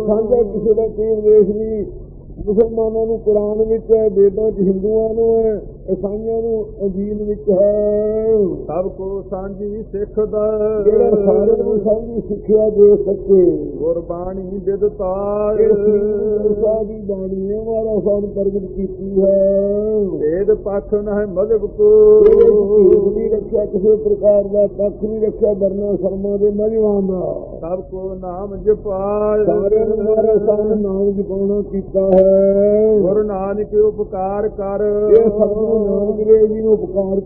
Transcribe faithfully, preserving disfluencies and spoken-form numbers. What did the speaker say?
ਸਾਂਝਾ ਕਿਸੇ ਦਾ ਕੋਈ ਉਪਦੇਸ਼ ਨਹੀਂ। ਮੁਸਲਮਾਨਾਂ ਨੂੰ ਕੁਰਾਨ ਵਿੱਚ ਹੈ, ਵੇਦਾਂ ਚ ਹਿੰਦੂਆਂ ਨੂੰ ਹੈ, ਈਸਾਈਆਂ ਨੂੰ ਅੰਜੀਲ ਵਿੱਚ ਹੈ। ਸਭ ਕੋ ਸਾਂਝੀ ਸਿੱਖ ਦਾ ਜਿਹੜਾ ਸਾਰਿਆਂ ਨੂੰ ਸਾਂਝੀ ਸਿੱਖਿਆ ਦੇ ਸਕੇ। ਗੁਰਬਾਣੀ ਵਿਦਤਾਰ ਇਹ ਸ੍ਰੀ ਗੁਰੂ ਸਾਹਿਬ ਦੀ ਬਾਣੀ ਹੈ, ਮਹਾਰਾਜ ਸਾਹਿਬ ਨੇ ਪ੍ਰਗਟ ਕੀਤੀ ਹੈ। ਭੇਦ ਪੱਖ ਨਹਿ ਮਜ਼ਹਬ ਕੋ ਨਹੀਂ ਰੱਖਿਆ ਕਿਸੇ ਪ੍ਰਕਾਰ ਦਾ, ਪੱਖ ਨਹੀਂ ਰੱਖਿਆ ਵਰਨਾ ਸ਼ਰਮਾਂ ਦੇ ਮਜ਼ਹਬਾਂ ਦਾ। ਸਭ ਕੋ ਨਾਮ ਜਪਾਇ ਸਾਰਿਆਂ ਨੂੰ ਮਹਾਰਾਜ ਸਾਹਿਬ ਨੇ ਨਾਮ ਜਪਾਉਣਾ ਕੀਤਾ ਹੈ। ਗੁਰੂ ਨਾਨਕ ਉਪਕਾਰ ਕਰ ਇਹ ਸਤਿਗੁਰੂ ਨਾਨਕ ਦੇਵ ਜੀ ਨੂੰ ਉਪਕਾਰ